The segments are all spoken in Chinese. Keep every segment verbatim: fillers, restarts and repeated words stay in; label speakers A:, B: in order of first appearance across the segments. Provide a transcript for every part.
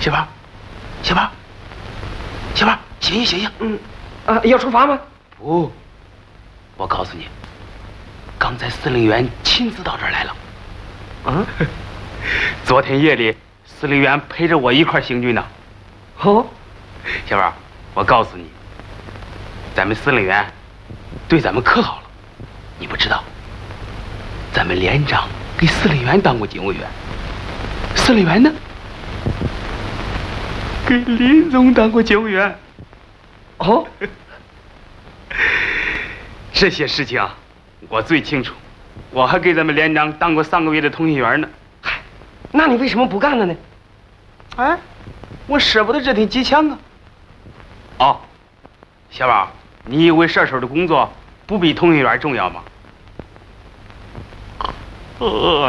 A: 媳妇儿，媳妇儿，媳妇儿，醒醒醒醒！
B: 嗯，啊，要出发吗？
A: 不，我告诉你，刚才司令员亲自到这儿来了。
B: 啊，
A: 昨天夜里，司令员陪着我一块行军呢。
B: 哦，
A: 媳妇儿，我告诉你，咱们司令员对咱们可好了，你不知道，咱们连长给司令员当过警卫员，司令员呢给林总当过警卫员。
B: 哦，
A: 这些事情我最清楚，我还给咱们连长当过三个月的通信员呢。
B: 嗨，那你为什么不干了呢？
A: 哎，我舍不得这挺机枪啊。哦，小宝，你以为射手的工作不比通讯员重要吗？呃，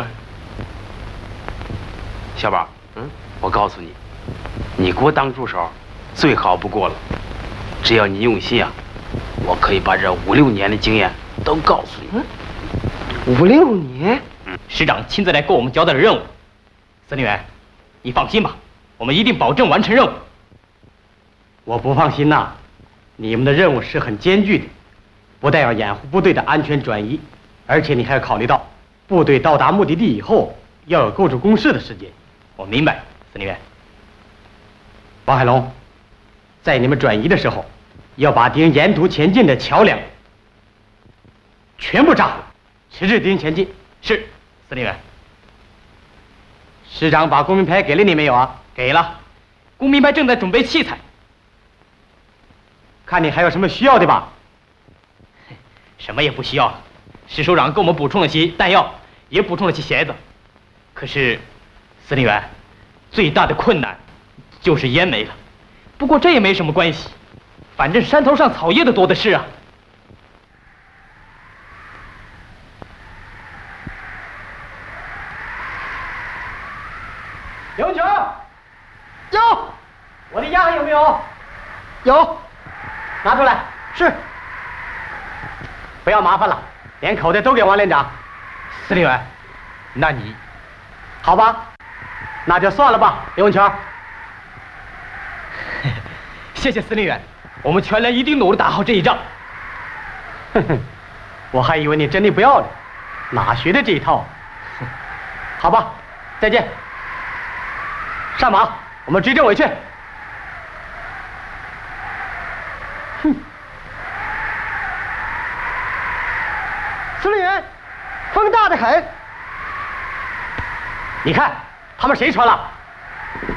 A: 小宝，嗯，我告诉你，你给我当助手，最好不过了。只要你用心啊，我可以把这五六年的经验都告诉你。
B: 嗯，五六年？
C: 嗯，师长亲自来给我们交代了任务。司令员，你放心吧，我们一定保证完成任务。
D: 我不放心呐，你们的任务是很艰巨的，不但要掩护部队的安全转移，而且你还要考虑到部队到达目的地以后要有构筑工事的时间。
C: 我明白，司令员。
D: 王海龙，在你们转移的时候，要把敌人沿途前进的桥梁全部炸毁，迟滞敌人前进。
C: 是，司令员。
D: 师长把公民牌给了你没有啊？
C: 给了，公民牌正在准备器材。
D: 看你还有什么需要的吧？
C: 什么也不需要了。石首长给我们补充了些弹药，也补充了些鞋子。可是，司令员，最大的困难就是烟没了。不过这也没什么关系，反正山头上草叶的多的是啊。
D: 刘球，有，我的烟有没有？有，拿出来。是。不要麻烦了，连口袋都给王连长。
C: 司令员，那你，
D: 好吧，那就算了吧，刘文全。
C: 谢谢司令员，我们全连一定努力打好这一仗。
D: 哼哼，我还以为你真的不要脸，哪学的这一套？好吧，再见。上马，我们追政委去。哼，司令员，风大得很。你看，他们谁穿了？